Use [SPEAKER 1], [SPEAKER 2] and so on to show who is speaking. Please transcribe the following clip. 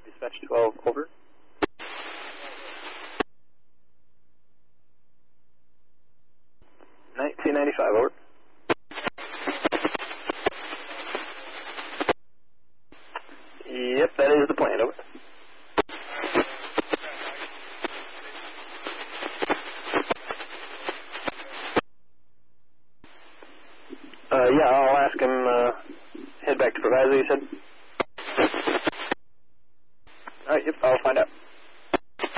[SPEAKER 1] Dispatch 12, over. $19.95, over. Yep, that is the plan, over. Yeah, I'll ask him, head back to Proviso, you said? Alright, yep, I'll find out.